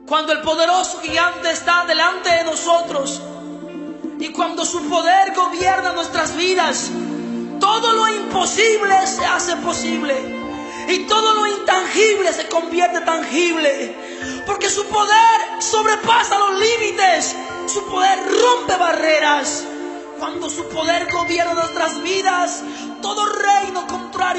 Cuando el poderoso gigante está delante de nosotros y cuando su poder gobierna nuestras vidas, todo lo imposible se hace posible y todo lo intangible se convierte tangible, porque su poder sobrepasa los límites, su poder rompe barreras. Cuando su poder gobierna nuestras vidas, todo reino contrario